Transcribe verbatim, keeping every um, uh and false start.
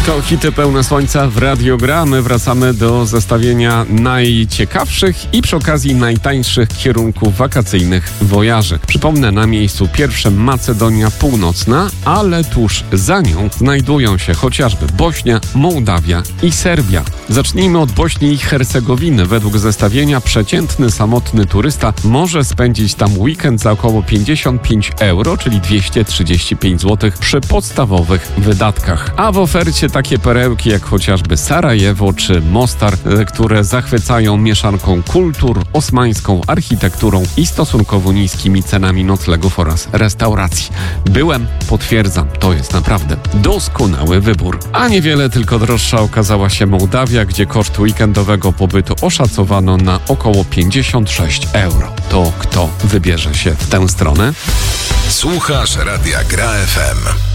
To hity pełne słońca w Radio Gra. My wracamy do zestawienia najciekawszych i przy okazji najtańszych kierunków wakacyjnych wojaży. Przypomnę, na miejscu pierwszym Macedonia Północna, ale tuż za nią znajdują się chociażby Bośnia, Mołdawia i Serbia. Zacznijmy od Bośni i Hercegowiny. Według zestawienia przeciętny samotny turysta może spędzić tam weekend za około pięćdziesiąt pięć euro, czyli dwieście trzydzieści pięć złotych przy podstawowych wydatkach. A w ofercie takie perełki jak chociażby Sarajewo czy Mostar, które zachwycają mieszanką kultur, osmańską architekturą i stosunkowo niskimi cenami noclegów oraz restauracji. Byłem, potwierdzam, to jest naprawdę doskonały wybór. A niewiele tylko droższa okazała się Mołdawia, gdzie koszt weekendowego pobytu oszacowano na około pięćdziesiąt sześć euro. To kto wybierze się w tę stronę? Słuchasz Radia Gra F M.